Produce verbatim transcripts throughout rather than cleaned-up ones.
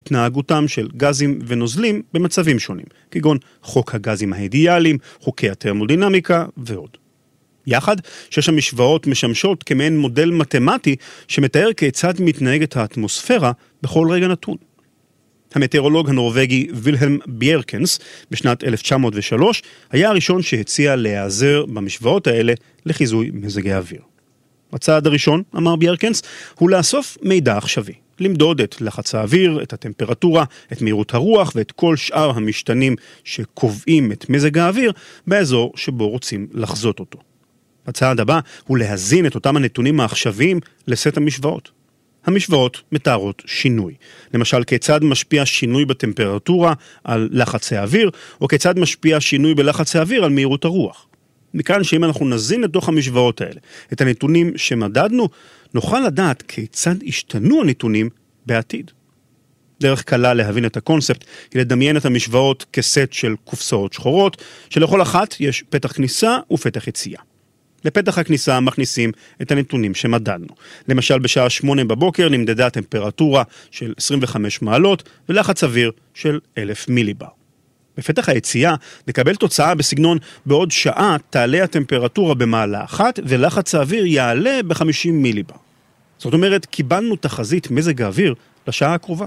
התנהגותם של גזים ונוזלים במצבים שונים, כגון חוק הגזים האידיאליים, חוקי התרמודינמיקה ועוד. יחד, שש המשוואות משמשות כמעין מודל מתמטי שמתאר כיצד מתנהגת האטמוספירה בכל רגע נתון. המטאורולוג הנורווגי וילהלם בירקנס בשנת אלף תשע מאות ושלוש היה הראשון שהציע להיעזר במשוואות האלה לחיזוי מזג האוויר. הצעד הראשון, אמר בירקנס, הוא לאסוף מידע עכשווי, למדוד את לחץ האוויר, את הטמפרטורה, את מהירות הרוח ואת כל שאר המשתנים שקובעים את מזג האוויר באזור שבו רוצים לחזות אותו. הצעד הבא הוא להזין את אותם הנתונים העכשוויים לסט המשוואות. המשוואות מתארות שינוי. למשל, כיצד משפיע שינוי בטמפרטורה על לחץ האוויר, או כיצד משפיע שינוי בלחץ האוויר על מהירות הרוח. מכאן שאם אנחנו נזין לתוך המשוואות האלה את הנתונים שמדדנו, נוכל לדעת כיצד השתנו הנתונים בעתיד. דרך קלה להבין את הקונספט היא לדמיין את המשוואות כסט של קופסאות שחורות, שלכל אחת יש פתח כניסה ופתח יציאה. לפתח הכניסה מכניסים את הנתונים שמדדנו. למשל, בשעה שמונה בבוקר נמדדה הטמפרטורה של עשרים וחמש מעלות ולחץ אוויר של אלף מיליבר. בפתח היציאה נקבל תוצאה בסגנון בעוד שעה תעלה הטמפרטורה במעלה אחת ולחץ האוויר יעלה ב-חמישים מיליבר. זאת אומרת, קיבלנו תחזית מזג האוויר לשעה הקרובה.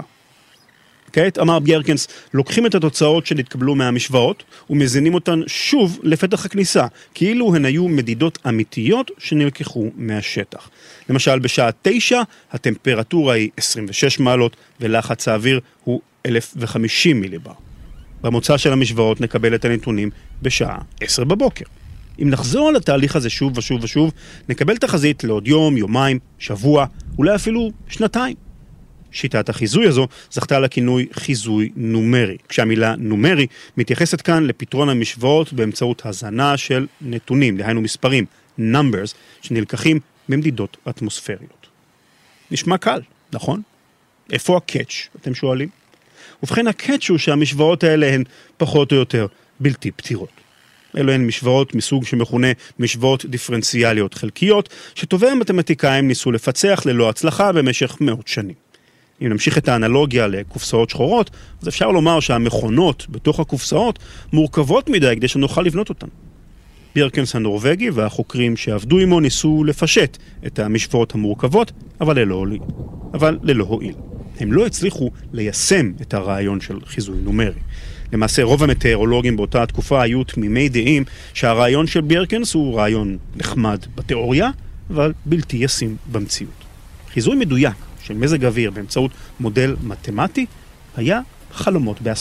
כעת, אמר בירקנס, לוקחים את התוצאות שנתקבלו מהמשוואות ומזינים אותן שוב לפתח הכניסה, כאילו הן היו מדידות אמיתיות שנלקחו מהשטח. למשל, בשעה תשע הטמפרטורה היא עשרים ושש מעלות ולחץ האוויר הוא אלף וחמישים מיליבר. במוצא של המשוואות נקבל את הנתונים בשעה עשר בבוקר. אם נחזור על התהליך הזה שוב ושוב ושוב, נקבל תחזית לעוד יום, יומיים, שבוע, אולי אפילו שנתיים. שיטת החיזוי הזו זכתה לכינוי חיזוי נומרי, כשהמילה נומרי מתייחסת כאן לפתרון המשוואות באמצעות הזנה של נתונים, דהיינו מספרים, numbers, שנלקחים ממדידות אטמוספריות. נשמע קל, נכון? איפה הקאץ', אתם שואלים? ובכן, הקאץ' הוא שהמשוואות האלה הן פחות או יותר בלתי פתירות. אלו הן משוואות מסוג שמכונה משוואות דיפרנציאליות חלקיות, שטובי המתמטיקאים ניסו לפצח ללא הצלחה במשך מאות שנים. אם נמשיך את האנלוגיה לקופסאות שחורות, אז אפשר לומר שהמכונות בתוך הקופסאות מורכבות מדי כדי שנוכל לבנות אותן. בירקנס הנורווגי והחוקרים שעבדו עמו ניסו לפשט את המשוואות המורכבות, אבל ללא הועיל. אבל ללא הועיל. הם לא הצליחו ליישם את הרעיון של חיזוי נומרי. למעשה, רוב המטאורולוגים באותה התקופה היו תמימי דעים שהרעיון של בירקנס הוא רעיון נחמד בתיאוריה, אבל בלתי ישים במציאות. חיזוי מדויק של מזג אוויר באמצעות מודל מתמטי היה חלומות בהספק.